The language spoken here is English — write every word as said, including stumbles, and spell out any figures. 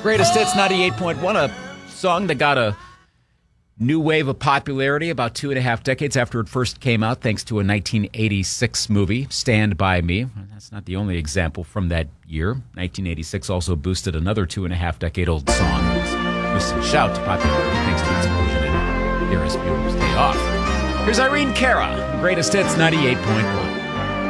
Greatest Hits ninety-eight point one, a song that got a new wave of popularity about two and a half decades after it first came out, thanks to a nineteen eighty-six movie, Stand By Me. That's not the only example from that year. nineteen eighty-six also boosted another two and a half decade old song. It was boosted shout to popularity thanks to its inclusion in Ferris Bueller's Day Off. Here's Irene Cara, Greatest Hits ninety-eight point one.